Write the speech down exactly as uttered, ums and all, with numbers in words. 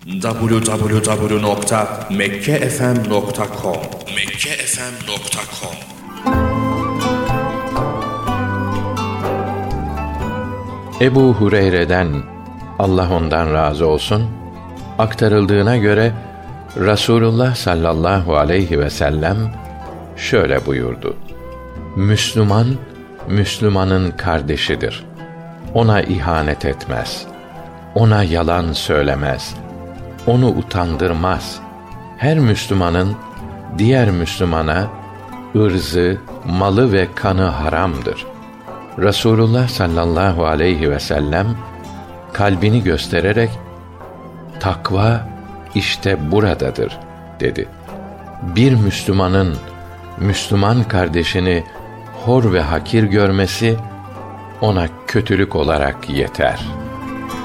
double-u double-u double-u nokta mekke f m nokta com mekke f m nokta com Ebu Hureyre'den, Allah ondan razı olsun, aktarıldığına göre Rasulullah sallallahu aleyhi ve sellem şöyle buyurdu: Müslüman, Müslümanın kardeşidir. Ona ihanet etmez. Ona yalan söylemez. Onu utandırmaz. Her Müslümanın diğer Müslümana ırzı, malı ve kanı haramdır. Rasulullah sallallahu aleyhi ve sellem kalbini göstererek takva işte buradadır dedi. Bir Müslümanın Müslüman kardeşini hor ve hakir görmesi ona kötülük olarak yeter.